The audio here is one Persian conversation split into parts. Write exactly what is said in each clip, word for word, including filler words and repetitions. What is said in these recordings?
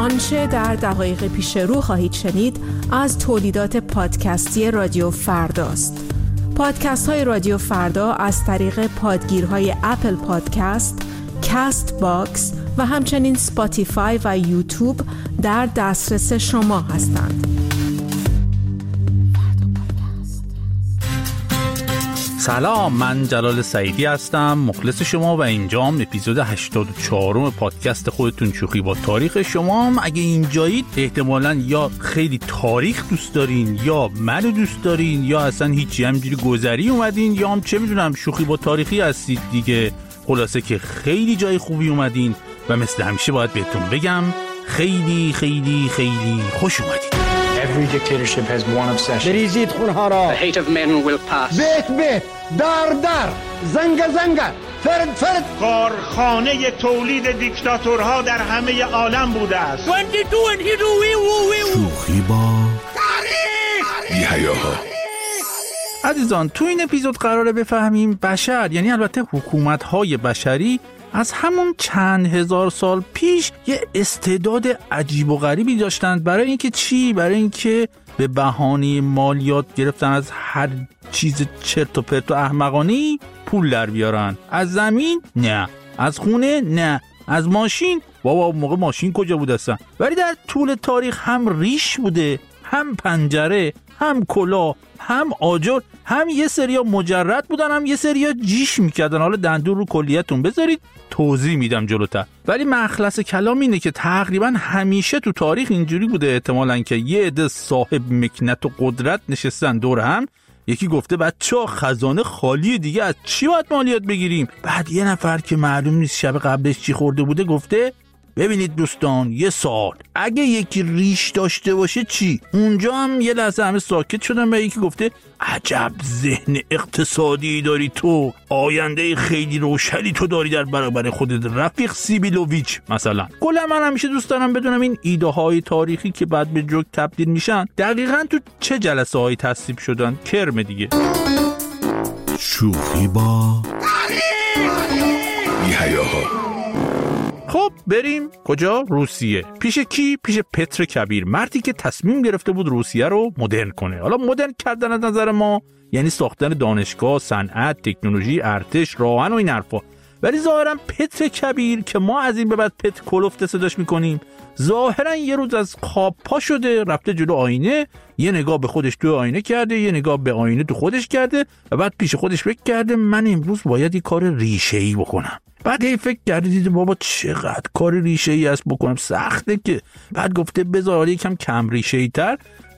آنچه در دقایق پیش رو خواهید شنید از تولیدات پادکستی رادیو فرداست. پادکست های رادیو فردا از طریق پادگیرهای اپل پادکست، کست باکس و همچنین سپاتیفای و یوتیوب در دسترس شما هستند. سلام، من جلال سعیدی هستم، مخلص شما و اینجام اپیزود هشتاد و چهارم پادکست خودتون شوخی با تاریخ. شما هم اگه اینجایید احتمالاً یا خیلی تاریخ دوست دارین یا منو دوست دارین یا اصلا هیچی، همینجوری گذری اومدین یا هم چه میدونم شوخی با تاریخی هستید دیگه. خلاصه که خیلی جای خوبی اومدین و مثل همیشه باید بهتون بگم خیلی خیلی خیلی خوش اومدین. Every dictatorship has one obsession. بریزید خونها را. The hate of men will pass. بیت بیت، دار دار، زنگ زنگ، فرد فرد. کارخانه تولید دیکتاتورها در همه عالم بوده است. شوخی با تاریخ. بی‌حیاها. عزیزان، تو این اپیزود قراره بفهمیم بشر، یعنی البته حکومت‌های بشری، از همون چند هزار سال پیش یه استعداد عجیب و غریبی داشتند. برای اینکه چی؟ برای اینکه به بهانه مالیات گرفتن از هر چیز چرت و پرت و احمقانه‌ای پول در بیارن. از زمین نه، از خونه نه، از ماشین بابا موقع ماشین کجا بود اصلا. ولی در طول تاریخ هم ریش بوده، هم پنجره، هم کلاه، هم آجر، هم یه سریا مجرد بودن، هم یه سریا جیش میکردن. حالا دندون رو کلیتون بذارید توضیح میدم جلوتر. ولی مخلص کلام اینه که تقریبا همیشه تو تاریخ اینجوری بوده احتمالاً که یه عده صاحب مکنت و قدرت نشستن دور هم. یکی گفته بچه‌ها خزانه خالی دیگه، از چی باید مالیات بگیریم؟ بعد یه نفر که معلوم نیست شب قبلش چی خورده بوده گفته ببینید دوستان، یه سوال، اگه یکی ریش داشته باشه چی؟ اونجا هم یه لحظه همه ساکت شدن و یکی گفته عجب ذهن اقتصادی داری تو، آینده خیلی روشنی تو داری در برابر خودت رفیق سیبیلوویچ مثلا. کلا من همیشه دوست دارم بدونم این ایده های تاریخی که بعد به جوک تبدیل میشن دقیقاً تو چه جلسه هایی تصویب شدن. کرم دیگه. شوخی با بی‌حیاها. خب بریم کجا؟ روسیه. پیش کی؟ پیش پتر کبیر، مردی که تصمیم گرفته بود روسیه رو مدرن کنه. حالا مدرن کردن از نظر ما یعنی ساختن دانشگاه، صنعت، تکنولوژی، ارتش، راهن و این حرفا. ولی ظاهرا پتر کبیر که ما از این به بعد پتر کلفت صداش میکنیم، ظاهرا یه روز از خواب پا شده، رفته جلو آینه، یه نگاه به خودش تو آینه کرده، یه نگاه به آینه تو خودش کرده و بعد پیش خودش فکر کرده من امروز باید یه کار ریشه‌ای بکنم. بعد هی فکر کرده دیده بابا چقدر کار ریشه‌ای است بکنم، سخته که. بعد گفته بذار یکم کم ریشه‌ای تر،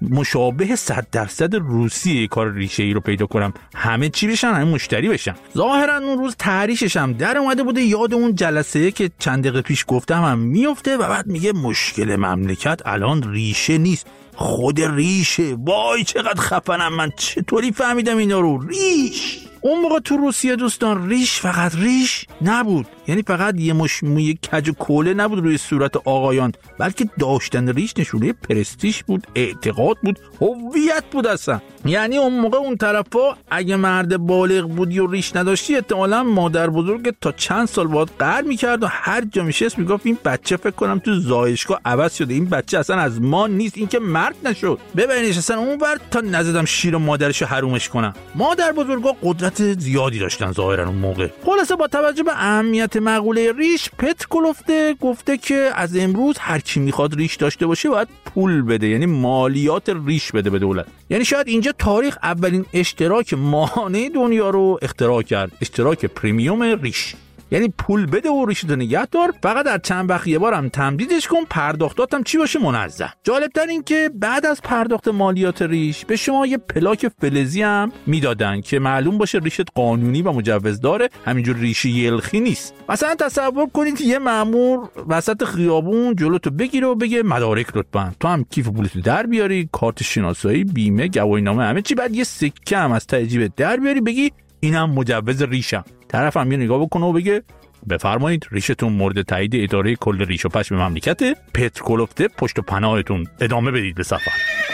مشابه صد درصد روسیه کار ریشه‌ای رو پیدا کنم، همه چی بشن، همه مشتری بشن. ظاهرا اون روز تحریشش هم در اومده بوده، یاد اون جلسه که چند دقیقه پیش گفتم هم میفته و بعد میگه مشکل مملکت الان ریشه نیست، خود ریشه. وای چقدر خفنم من، چطوری فهمیدم اینا رو؟ ریش. اون موقع تو روسیه دوستان ریش فقط ریش نبود، یعنی فقط یه مش موی کج و کوله نبود روی صورت آقایان، بلکه داشتن ریش نشونه پرستیژ بود، اعتقاد بود، هویت بود اصلا. یعنی اون موقع اون طرفا اگه مرد بالغ بودی و ریش نداشتی احتمالاً مادر بزرگت تا چند سال بعد قهر میکرد و هر جا میشست میگفت این بچه فکر کنم تو زایشگاه عوض شده، این بچه اصلا از ما نیست، این که مرد نشد. ببینیش اصلا اون ور تا نزدم شیر مادرشو حرومش کنم. مادر بزرگا قدرت زیادی داشتن ظاهرا اون موقع. خلاصه با توجه به اهمیت مقوله ریش، پت کلفته گفته که از امروز هر کی میخواد ریش داشته باشه باید پول بده، یعنی مالیات ریش بده به دولت. یعنی شاید اینجا تاریخ اولین اشتراک ماهانه دنیا رو اختراع کرد، اشتراک پریمیوم ریش. یعنی پول بده و ریشتو نگه دار، فقط در چند وقت یه بارم تمدیدش کن، پرداختاتم چی باشه منظم. جالبتر این که بعد از پرداخت مالیات ریش به شما یه پلاک فلزی هم میدادن که معلوم باشه ریشت قانونی و مجوز داره، همینجور ریشه یلخی نیست. مثلا تصور کنید یه مأمور وسط خیابون جلوتو بگیره و بگه مدارک لطفاً، تو هم کیف پولتو در بیاری، کارت شناسایی، بیمه، گواهینامه، همه چی، بعد یه سکه هم از ته جیبت در بیاری بگی اینم مجوز ریشم. طرف هم یه نگاه بکنه و بگه بفرمایید ریشتون مورد تایید اداره کل ریش و پشم مملکته، پتر کلفته، پشت و پناهتون، ادامه بدید به سفر.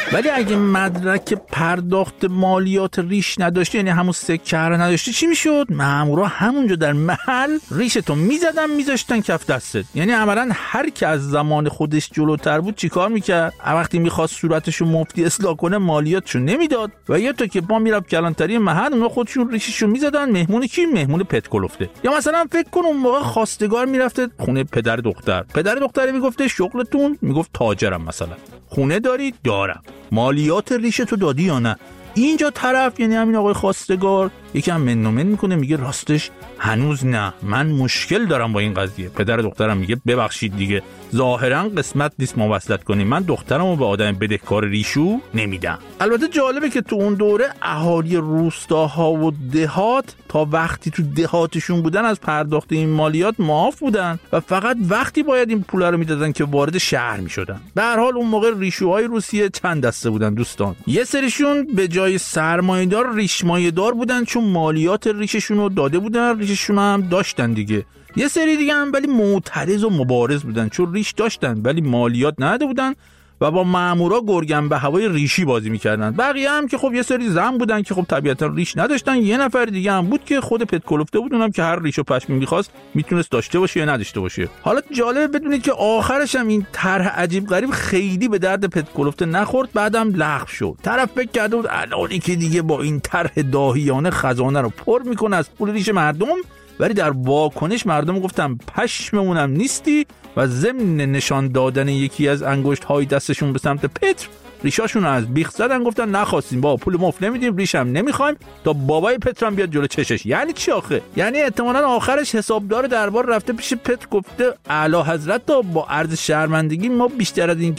ولی اگه مدرک پرداخت مالیات ریش نداشتی، یعنی همون سکه رو نداشتی، چی میشد؟ مامورا همونجا در محل ریشتو میزدن میذاشتن کف دستت. یعنی عملاً هر کی از زمان خودش جلوتر بود چیکار میکرد؟ وقتی میخواست صورتشو مفتی اصلاح کنه مالیاتشو نمیداد و یا تو که با میرفت کلانتری محل اونا خودشون ریششو میزدن. مهمون کی؟ مهمون پت کلفته. یا مثلا فکر کن اون موقع خواستگار میرفته خونه پدر دختر، پدر دختر میگفته شغلتون؟ میگفت تاجرم مثلا. خونه داری؟ دارم. مالیات ریشتو دادی یا نه؟ اینجا طرف، یعنی همین آقای خواستگار، یکم منومن میکنه میگه راستش هنوز نه، من مشکل دارم با این قضیه. پدر دخترم میگه ببخشید دیگه، ظاهرا قسمت نیست ما وصلت کنیم، من دخترمو به آدم بدهکار ریشو نمیدم. البته جالبه که تو اون دوره اهالی روستاها و دهات تا وقتی تو دهاتشون بودن از پرداخت این مالیات معاف بودن و فقط وقتی باید این پولا رو میدادن که وارد شهر میشدن. به هر حال اون موقع ریشوهای روسیه چند دسته بودن دوستان. یه سریشون به جای سرمایه‌دار ریشمایه‌دار بودن چون مالیات ریششون رو داده بودن، ریششون هم داشتن دیگه. یه سری دیگه هم ولی معترض و مبارز بودن چون ریش داشتن ولی مالیات نداده بودن و با مامورا گرگن به هوای ریشی بازی میکردن. بقیه هم که خب یه سری زن بودن که خب طبیعتا ریش نداشتن. یه نفر دیگه هم بود که خود پت کلفته بود، اونم که هر ریش و پشمی می‌خواست میتونست داشته باشه یا نداشته باشه. حالا جالبه بدونید که آخرش هم این طرح عجیب غریب خیلی به درد پت کلفته نخورد، بعدم لغو شد. طرف فکر کرده بود الانی که دیگه با این طرح داهیانه خزانه رو پر میکنه از پول ریش مردم، ولی در واکنش مردم گفتن پشممونم نیستی و ضمن نشان دادن یکی از انگشت های دستشون به سمت پتر ریشاشون رو از بیخ زدن، گفتن نخواستیم، با پول مفت نمیدیم، ریشم نمیخوایم تا بابای پتر هم بیاد جلو چشش. یعنی چی آخه؟ یعنی احتمالاً آخرش حسابدار دربار رفته پیش پتر گفته اعلی حضرت تا با عرض شرمندگی ما بیشتر از این